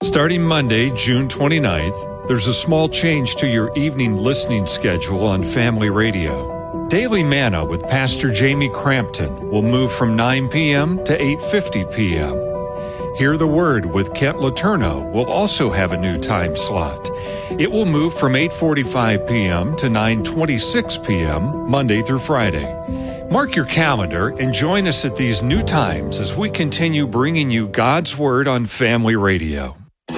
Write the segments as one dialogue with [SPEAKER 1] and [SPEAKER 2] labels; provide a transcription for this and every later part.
[SPEAKER 1] Starting Monday, June 29th, there's a small change to your evening listening schedule on Family Radio. Daily Manna with Pastor Jamie Crampton will move from 9 p.m. to 8:50 p.m. Hear the Word with Kent Letourneau will also have a new time slot. It will move from 8:45 p.m. to 9:26 p.m. Monday through Friday. Mark your calendar and join us at these new times as we continue bringing you God's Word on Family Radio.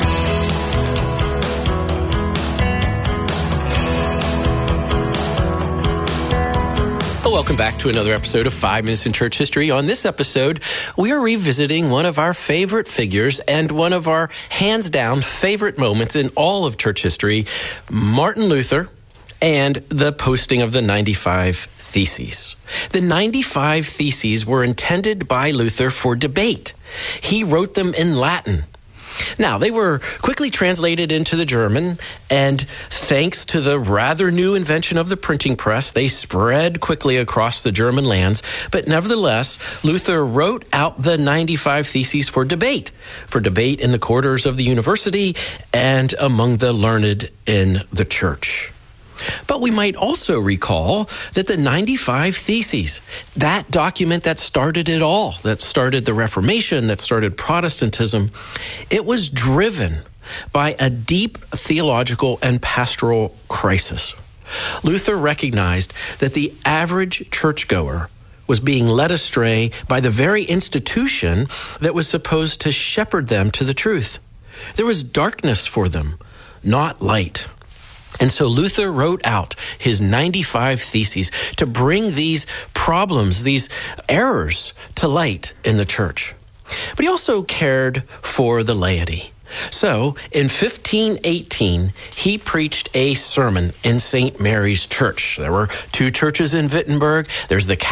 [SPEAKER 2] Welcome back to another episode of 5 Minutes in Church History. On this episode, we are revisiting one of our favorite figures and one of our hands-down favorite moments in all of church history, Martin Luther and the posting of the 95 Theses. The 95 Theses were intended by Luther for debate. He wrote them in Latin. Now, they were quickly translated into the German, and thanks to the rather new invention of the printing press, they spread quickly across the German lands. But nevertheless, Luther wrote out the 95 Theses for debate in the corridors of the university and among the learned in the church. But we might also recall that the 95 Theses, that document that started it all, that started the Reformation, that started Protestantism, it was driven by a deep theological and pastoral crisis. Luther recognized that the average churchgoer was being led astray by the very institution that was supposed to shepherd them to the truth. There was darkness for them, not light. And so Luther wrote out his 95 Theses to bring these problems, these errors to light in the church. But he also cared for the laity. So in 1518, he preached a sermon in St. Mary's Church. There were two churches in Wittenberg. There's the